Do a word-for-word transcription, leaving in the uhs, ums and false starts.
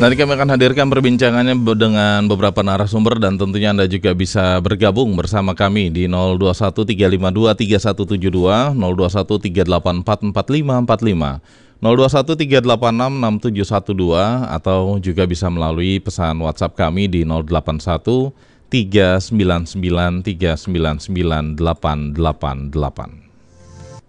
Nanti kami akan hadirkan perbincangannya dengan beberapa narasumber dan tentunya Anda juga bisa bergabung bersama kami di nol dua satu tiga lima dua tiga satu tujuh dua, nol dua satu tiga delapan empat empat lima empat lima, nol dua satu tiga delapan enam enam tujuh satu dua, atau juga bisa melalui pesan WhatsApp kami di nol delapan satu tiga sembilan sembilan tiga sembilan sembilan delapan delapan delapan.